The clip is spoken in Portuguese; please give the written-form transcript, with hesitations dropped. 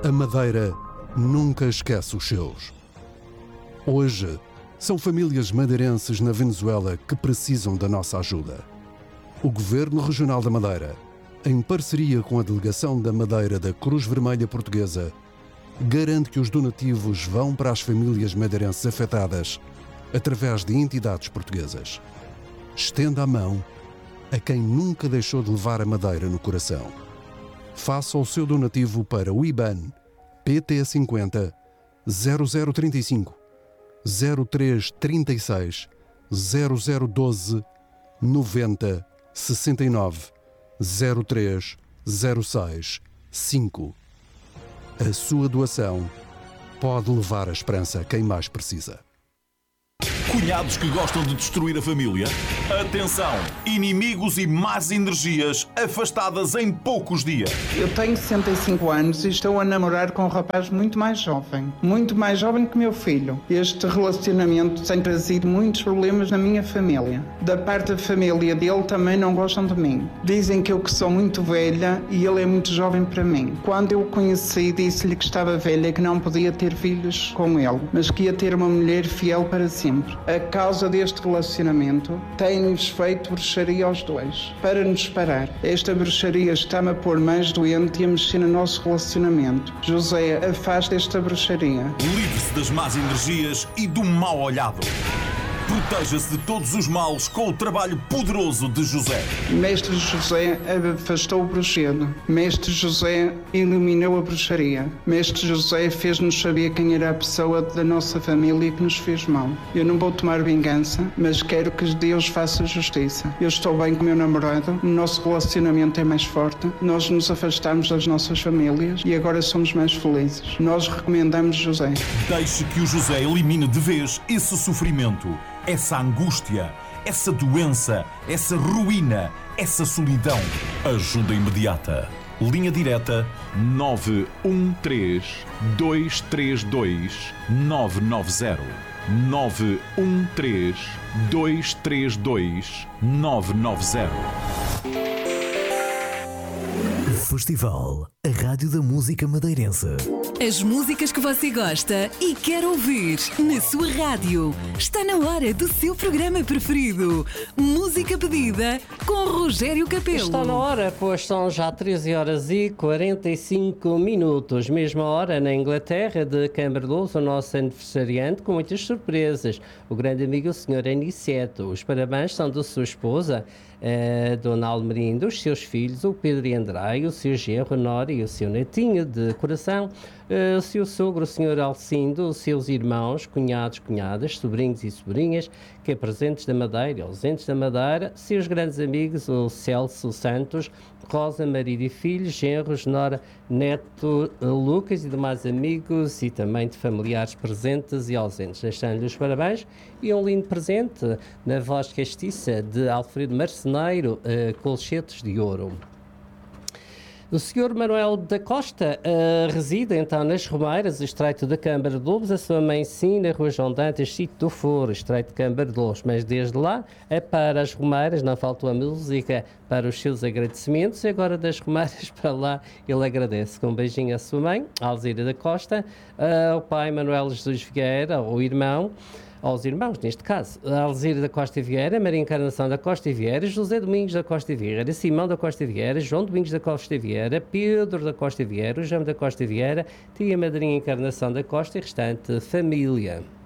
A Madeira nunca esquece os seus. Hoje, são famílias madeirenses na Venezuela que precisam da nossa ajuda. O Governo Regional da Madeira, em parceria com a Delegação da Madeira da Cruz Vermelha Portuguesa, garante que os donativos vão para as famílias madeirenses afetadas através de entidades portuguesas. Estenda a mão a quem nunca deixou de levar a Madeira no coração. Faça o seu donativo para o IBAN PT 50 0035 0336 0012 90 69 03 06 5. A sua doação pode levar a esperança a quem mais precisa. Cunhados que gostam de destruir a família? Atenção! Inimigos e más energias afastadas em poucos dias. Eu tenho 65 anos e estou a namorar com um rapaz muito mais jovem que meu filho. Este relacionamento tem trazido muitos problemas na minha família. Da parte da família dele também não gostam de mim. Dizem que eu sou muito velha e ele é muito jovem para mim. Quando eu o conheci, disse-lhe que estava velha e que não podia ter filhos com ele, mas que ia ter uma mulher fiel para sempre. A causa deste relacionamento tem-nos feito bruxaria aos dois, para nos separar. Esta bruxaria está-me a pôr mais doente e a mexer no nosso relacionamento. José, afasta esta bruxaria. Livre-se das más energias e do mal olhado. Proteja-se de todos os males com o trabalho poderoso de José. Mestre José afastou o bruxedo. Mestre José eliminou a bruxaria. Mestre José fez-nos saber quem era a pessoa da nossa família que nos fez mal. Eu não vou tomar vingança, mas quero que Deus faça justiça. Eu estou bem com o meu namorado, o nosso relacionamento é mais forte, nós nos afastamos das nossas famílias e agora somos mais felizes. Nós recomendamos José. Deixe que o José elimine de vez esse sofrimento, essa angústia, essa doença, essa ruína, essa solidão. Ajuda imediata. Linha direta 913 232 990. 913 232 990. Festival, a Rádio da Música Madeirense. As músicas que você gosta e quer ouvir na sua rádio. Está na hora do seu programa preferido. Música pedida com Rogério Capelo. Está na hora, pois são já 13 horas e 45 minutos. Mesma hora na Inglaterra de Camberlouth, o nosso aniversariante com muitas surpresas. O grande amigo, o Sr. Aniceto. Os parabéns são da sua esposa, Dona Almerinda, os seus filhos, o Pedro e André, o seu genro, Nora e o seu netinho de coração, o seu sogro, o Sr. Alcindo, os seus irmãos, cunhados, cunhadas, sobrinhos e sobrinhas, que é presentes da Madeira e ausentes da Madeira, seus grandes amigos, o Celso Santos, Rosa, marido e filhos, genros, Nora, neto, Lucas e demais amigos e também de familiares presentes e ausentes. Deixando-lhe os parabéns e um lindo presente na voz castiça de Alfredo Marceneiro, Colchetes de Ouro. O Sr. Manuel da Costa reside então nas Romeiras, Estreito de Câmara de Lobos. A sua mãe sim, na Rua João Dantas, Sítio do Foro, Estreito de Câmara de Lobos. Mas desde lá, para as Romeiras, não faltou a música para os seus agradecimentos. E agora das Romeiras para lá, ele agradece. Com um beijinho à sua mãe, Alzira da Costa, ao pai Manuel Jesus Vieira, ao irmão, aos irmãos, neste caso, Alzira da Costa Vieira, Maria Encarnação da Costa Vieira, José Domingos da Costa Vieira, Simão da Costa Vieira, João Domingos da Costa Vieira, Pedro da Costa Vieira, João da Costa Vieira, tia Madrinha Encarnação da Costa e restante família.